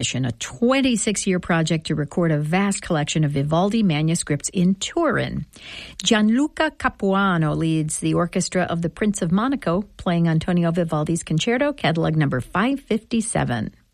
Edition, a 26-year project to record a vast collection of Vivaldi manuscripts in Turin. Gianluca Capuano leads the orchestra of the Prince of Monaco, playing Antonio Vivaldi's Concerto, catalog number 557.